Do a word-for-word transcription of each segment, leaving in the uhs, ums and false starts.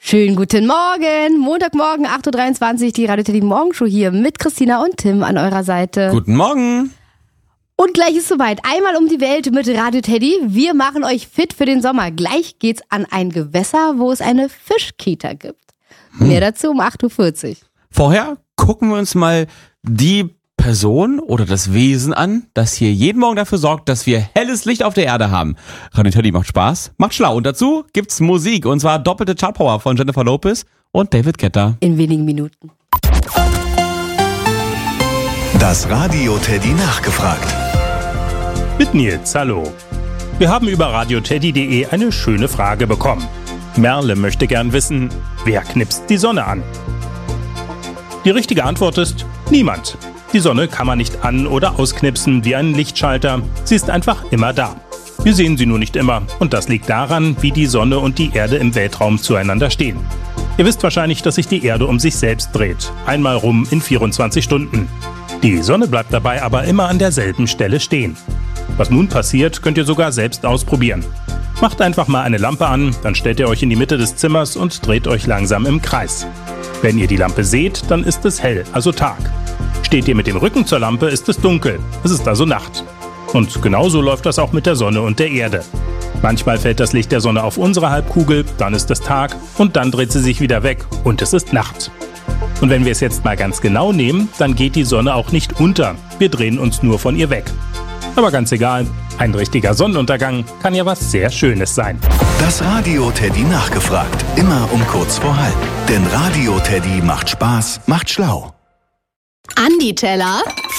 Schönen guten Morgen, Montagmorgen, acht Uhr dreiundzwanzig, die Radio Teddy Morgenshow hier mit Christina und Tim an eurer Seite. Guten Morgen. Und gleich ist soweit, einmal um die Welt mit Radio Teddy. Wir machen euch fit für den Sommer. Gleich geht's an ein Gewässer, wo es eine Fischkita gibt. Hm. Mehr dazu um acht Uhr vierzig. Vorher gucken wir uns mal die Person oder das Wesen an, das hier jeden Morgen dafür sorgt, dass wir helles Licht auf der Erde haben. Radio Teddy macht Spaß, macht schlau. Und dazu gibt's Musik, und zwar doppelte Chartpower von Jennifer Lopez und David Guetta. In wenigen Minuten. Das Radio Teddy nachgefragt. Mit Nils, hallo. Wir haben über radioteddy punkt de eine schöne Frage bekommen. Merle möchte gern wissen, wer knipst die Sonne an? Die richtige Antwort ist niemand. Die Sonne kann man nicht an- oder ausknipsen wie einen Lichtschalter. Sie ist einfach immer da. Wir sehen sie nur nicht immer. Und das liegt daran, wie die Sonne und die Erde im Weltraum zueinander stehen. Ihr wisst wahrscheinlich, dass sich die Erde um sich selbst dreht. Einmal rum in vierundzwanzig Stunden. Die Sonne bleibt dabei aber immer an derselben Stelle stehen. Was nun passiert, könnt ihr sogar selbst ausprobieren. Macht einfach mal eine Lampe an, dann stellt ihr euch in die Mitte des Zimmers und dreht euch langsam im Kreis. Wenn ihr die Lampe seht, dann ist es hell, also Tag. Steht ihr mit dem Rücken zur Lampe, ist es dunkel. Es ist also Nacht. Und genauso läuft das auch mit der Sonne und der Erde. Manchmal fällt das Licht der Sonne auf unsere Halbkugel, dann ist es Tag und dann dreht sie sich wieder weg und es ist Nacht. Und wenn wir es jetzt mal ganz genau nehmen, dann geht die Sonne auch nicht unter. Wir drehen uns nur von ihr weg. Aber ganz egal, ein richtiger Sonnenuntergang kann ja was sehr Schönes sein. Das Radio Teddy nachgefragt. Immer um kurz vor halb. Denn Radio Teddy macht Spaß, macht schlau. Andi Teller.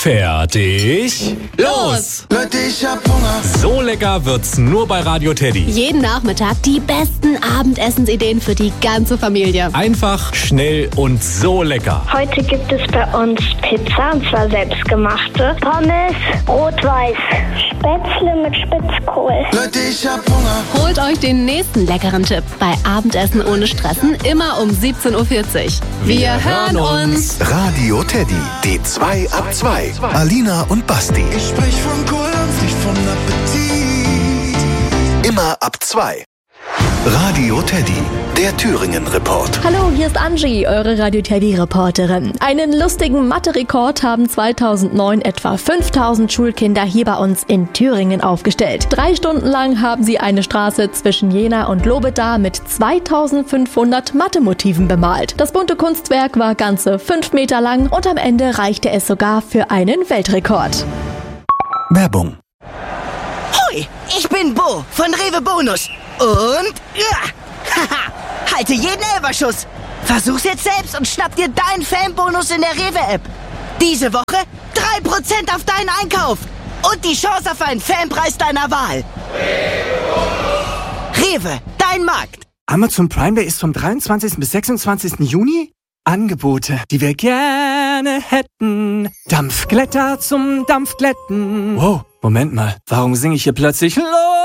Fertig. Los! Leute, ich hab Hunger. So lecker wird's nur bei Radio Teddy. Jeden Nachmittag die besten Abendessensideen für die ganze Familie. Einfach, schnell und so lecker. Heute gibt es bei uns Pizza, und zwar selbstgemachte. Pommes, rot-weiß, Spätzle mit Spitzkohl. Leute, ich hab Hunger. Holt euch den nächsten leckeren Tipp bei Abendessen ohne Stressen, immer um siebzehn Uhr vierzig. Wir, Wir hören uns. Radio Teddy, D zwei ab zwei. Alina und Basti. Ich sprech von Kohldampf, nicht von Appetit. Immer ab zwei. Radio Teddy, der Thüringen-Report. Hallo, hier ist Angie, eure Radio Teddy-Reporterin. Einen lustigen Mathe-Rekord haben zweitausendneun etwa fünftausend Schulkinder hier bei uns in Thüringen aufgestellt. Drei Stunden lang haben sie eine Straße zwischen Jena und Lobeda mit zweitausendfünfhundert Mathe-Motiven bemalt. Das bunte Kunstwerk war ganze fünf Meter lang und am Ende reichte es sogar für einen Weltrekord. Werbung. Hoi, ich bin Bo von Rewe Bonus. Und, ja, haha, halte jeden Elferschuss. Versuch's jetzt selbst und schnapp dir deinen Fanbonus in der Rewe-App. Diese Woche drei Prozent auf deinen Einkauf und die Chance auf einen Fanpreis deiner Wahl. Rewe, dein Markt. Amazon Prime Day ist vom dreiundzwanzigsten bis sechsundzwanzigsten Juni. Angebote, die wir gerne hätten. Dampfglätter zum Dampfglätten. Wow, Moment mal, warum singe ich hier plötzlich Los?